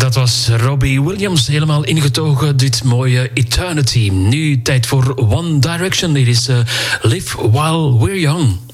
Dat was Robbie Williams, helemaal ingetogen, dit mooie Eternity. Nu tijd voor One Direction. Dit is Live While We're Young.